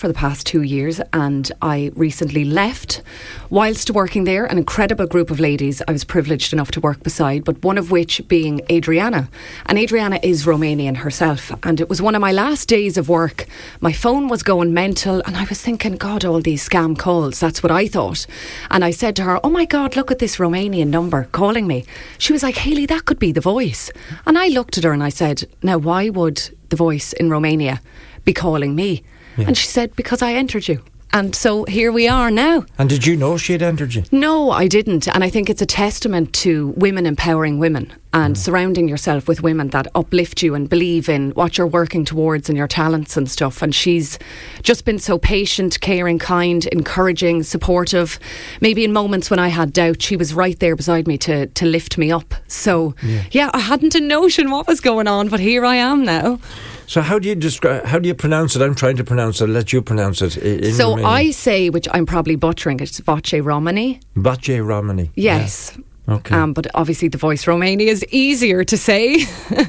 for the past 2 years, and I recently left. Whilst working there, an incredible group of ladies I was privileged enough to work beside, but one of which being Adriana. And Adriana is Romanian herself, and it was one of my last days of work. My phone was going mental and I was thinking, God, all these scam calls, that's what I thought. And I said to her, oh my God, look at this Romanian number calling me. She was like, Hayley, that could be The Voice. And I looked at her and I said, now why would The Voice in Romania be calling me? Yeah. And she said, because I entered you. And so here we are now. And did you know she had entered you? No, I didn't. And I think it's a testament to women empowering women and surrounding yourself with women that uplift you and believe in what you're working towards and your talents and stuff. And she's just been so patient, caring, kind, encouraging, supportive. Maybe in moments when I had doubt, she was right there beside me to lift me up. So, yeah, I hadn't a notion what was going on, but here I am now. So how do you pronounce it? I'm trying to pronounce it. I'll let you pronounce it. So Romanian. I say, which I'm probably butchering, it's Voce Romani. Voce Romani. Yes. Yeah. Okay. But obviously The Voice Romania is easier to say.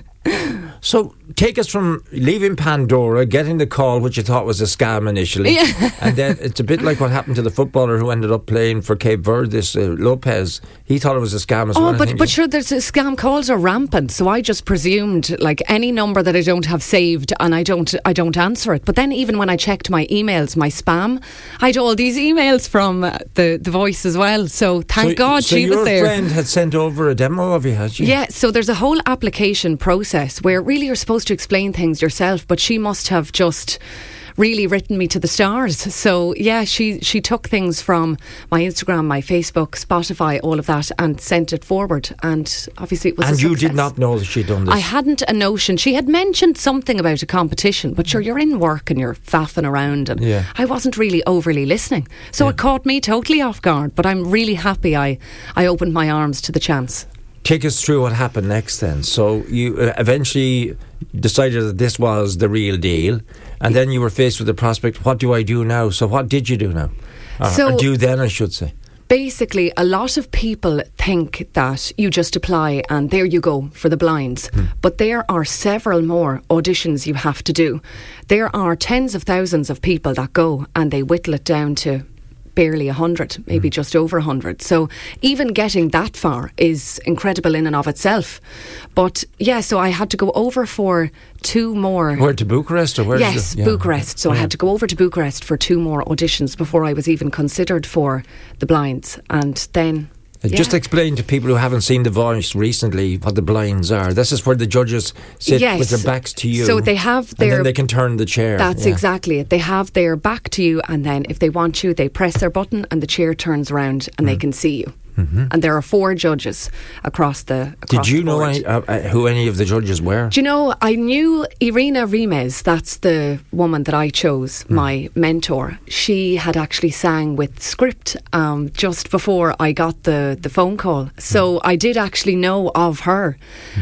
So take us from leaving Pandora, getting the call, which you thought was a scam initially, and then it's a bit like what happened to the footballer who ended up playing for Cape Verde, this Lopez. He thought it was a scam as well. But sure, there's scam calls are rampant, so I just presumed like any number that I don't have saved, and I don't answer it. But then even when I checked my emails, my spam, I had all these emails from the Voice as well. So thank God she was there. So your friend had sent over a demo of you, had she? Yeah. So there's a whole application process where really you're supposed to explain things yourself, but she must have just really written me to the stars. So yeah, she took things from my Instagram, my Facebook, Spotify, all of that, and sent it forward. And obviously it was And a you success. did not know that she'd done this? I hadn't a notion. She had mentioned something about a competition, but sure, you're in work and you're faffing around, and I wasn't really overly listening. So it caught me totally off guard, but I'm really happy I opened my arms to the chance. Take us through what happened next then. So you eventually decided that this was the real deal, and then you were faced with the prospect, what do I do now? So what did you do now? Or do then, I should say. Basically, a lot of people think that you just apply and there you go for the blinds. But there are several more auditions you have to do. There are tens of thousands of people that go, and they whittle it down to barely 100, maybe just over 100. So even getting that far is incredible in and of itself. But yeah, so I had to go over for 2 more. Where, to Bucharest? Or where? Yes, Bucharest. So I had to go over to Bucharest for 2 more auditions before I was even considered for the blinds. And then just explain to people who haven't seen The Voice recently what the blinds are. This is where the judges sit with their backs to you. So they have their... And then they can turn the chair. That's exactly it. They have their back to you, and then if they want you, they press their button and the chair turns around and they can see you. And there are 4 judges across the Did you know who any of the judges were? Do you know, I knew Irina Rimes, that's the woman that I chose, my mentor. She had actually sang with script just before I got the phone call. So I did actually know of her.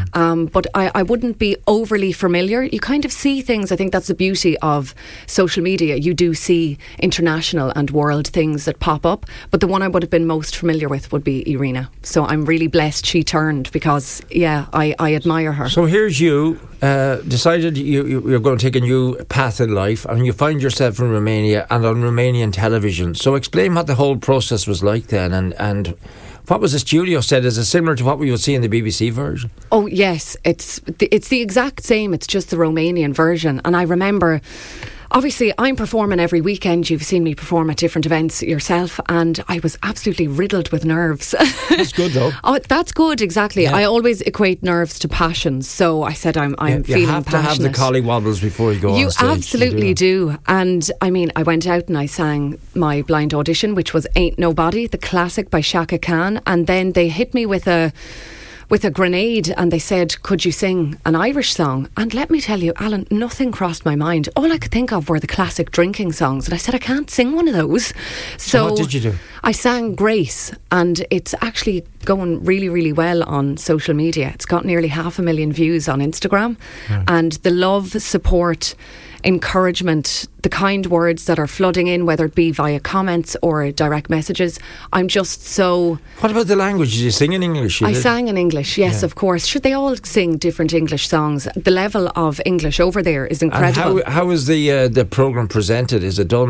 But I wouldn't be overly familiar. You kind of see things. I think that's the beauty of social media. You do see international and world things that pop up. But the one I would have been most familiar with would be Irina. So I'm really blessed she turned, because I admire her. So here's you decided you're going to take a new path in life, and you find yourself in Romania and on Romanian television. So explain what the whole process was like then, and what was the studio set? Is it similar to what we would see in the BBC version? Oh yes, it's the exact same. It's just the Romanian version. And I remember, obviously, I'm performing every weekend. You've seen me perform at different events yourself, and I was absolutely riddled with nerves. That's good, though. Oh, that's good, exactly. Yeah. I always equate nerves to passions, so I said I'm feeling passionate. You have to have the collie wobbles before you go on stage. You absolutely do. And I mean, I went out and I sang my blind audition, which was Ain't Nobody, the classic by Shaka Khan, and then they hit me with a grenade and they said, could you sing an Irish song? And let me tell you, Alan, nothing crossed my mind. All I could think of were the classic drinking songs, and I said, I can't sing one of those. So what did you do? I sang Grace, and it's actually going really, really well on social media. It's got nearly 500,000 views on Instagram, and the love, support, encouragement, the kind words that are flooding in, whether it be via comments or direct messages. I'm just so... What about the language? Did you sing in English? I sang in English, yes, of course. Should they all sing different English songs? The level of English over there is incredible. And how is the programme presented? Is it done